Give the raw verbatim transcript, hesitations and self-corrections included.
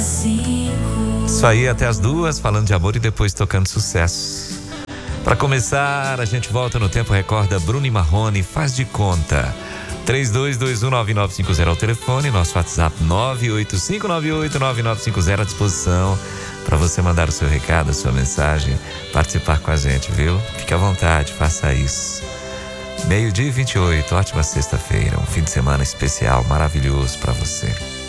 Isso aí, até as duas, falando de amor e depois tocando sucesso. Para começar, a gente volta no tempo, recorda Bruno e Marrone, Faz de Conta. três dois dois um nove nove cinco zero é o telefone, nosso WhatsApp nove oito cinco nove oito nove nove cinco zero à disposição para você mandar o seu recado, a sua mensagem, participar com a gente, viu? Fique à vontade, faça isso. Meio-dia e vinte e oito, ótima sexta-feira, um fim de semana especial, maravilhoso para você.